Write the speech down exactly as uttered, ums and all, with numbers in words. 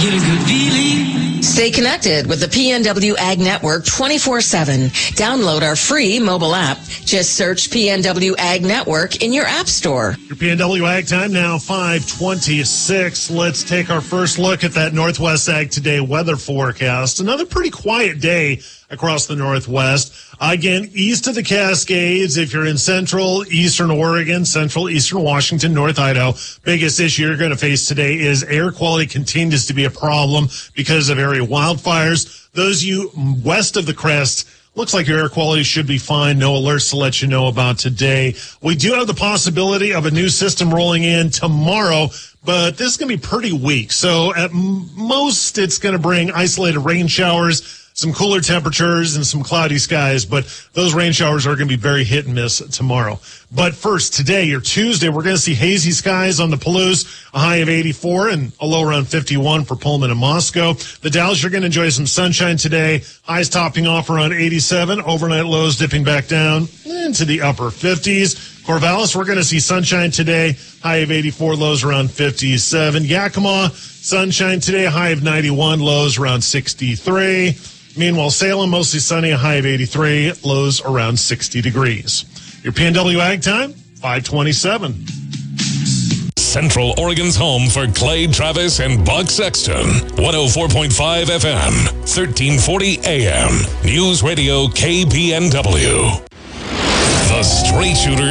get a good feeling. Stay connected with the P N W Ag Network twenty-four seven. Download our free mobile app. Just search P N W Ag Network in your app store. Your P N W Ag time now, five twenty-six. Let's take our first look at that Northwest Ag Today weather forecast. Another pretty quiet day across the Northwest. Again, east of the Cascades, if you're in central, eastern Oregon, central, eastern Washington, North Idaho, biggest issue you're going to face today is air quality continues to be a problem because of area wildfires. Those of you west of the crest, looks like your air quality should be fine. No alerts to let you know about today. We do have the possibility of a new system rolling in tomorrow, but this is going to be pretty weak. So at most, it's going to bring isolated rain showers, some cooler temperatures, and some cloudy skies, but those rain showers are going to be very hit and miss tomorrow. But first, today, your Tuesday, we're going to see hazy skies on the Palouse, a high of eighty-four and a low around fifty-one for Pullman and Moscow. The Dalles, you're going to enjoy some sunshine today. Highs topping off around eighty-seven, overnight lows dipping back down into the upper fifties. Corvallis, we're going to see sunshine today, high of eighty-four, lows around fifty-seven. Yakima, sunshine today, high of ninety-one, lows around sixty-three. Meanwhile, Salem, mostly sunny, a high of eighty-three, lows around sixty degrees. Your P N W Ag time, five twenty-seven. Central Oregon's home for Clay Travis and Buck Sexton. one oh four point five F M, thirteen forty A M. News Radio K P N W. The Straight Shooter.